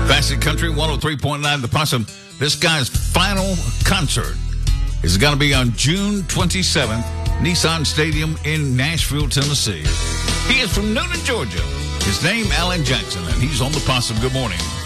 Classic Country 103.9 The Possum. This guy's final concert is going to be on June 27th, Nissan Stadium in Nashville, Tennessee. He is from Newnan, Georgia. His name, Alan Jackson, and he's on The Possum. Good morning.